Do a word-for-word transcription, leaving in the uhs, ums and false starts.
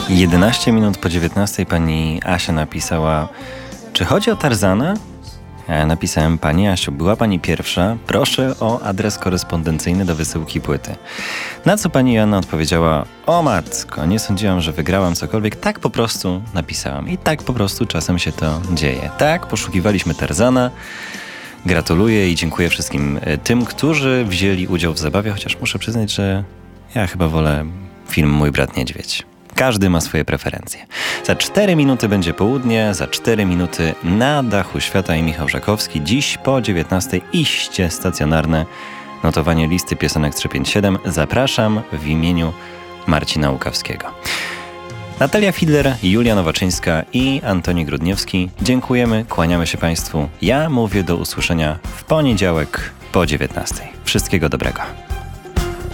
jedenaście minut po dziewiętnastej pani Asia napisała: czy chodzi o Tarzana? Ja napisałem: pani Asiu, była pani pierwsza, proszę o adres korespondencyjny do wysyłki płyty. Na co pani Joanna odpowiedziała: o matko, nie sądziłam, że wygrałam cokolwiek, tak po prostu napisałam. I tak po prostu czasem się to dzieje. Tak, poszukiwaliśmy Tarzana. Gratuluję i dziękuję wszystkim tym, którzy wzięli udział w zabawie, chociaż muszę przyznać, że ja chyba wolę film Mój brat niedźwiedź. Każdy ma swoje preferencje. Za cztery minuty będzie południe, za cztery minuty Na dachu świata i Michał Żakowski. Dziś po dziewiętnastej iście stacjonarne notowanie listy piosenek trzysta pięćdziesiąt siedem. Zapraszam w imieniu Marcina Łukawskiego. Natalia Fidler, Julia Nowaczyńska i Antoni Grudniewski. Dziękujemy, kłaniamy się Państwu. Ja mówię do usłyszenia w poniedziałek po dziewiętnastej. Wszystkiego dobrego.